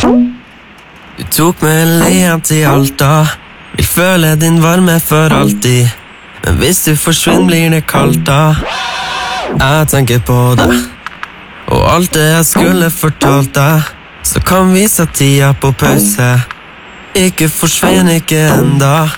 Du tok med leia til Alta. Vil føle din varme for alltid. Men hvis du forsvinner blir det kaldt da. Jeg tenker på deg og alt det jeg skulle fortalt deg. Så kan vi sette tida på pause. Ikke forsvinn, ikke enda.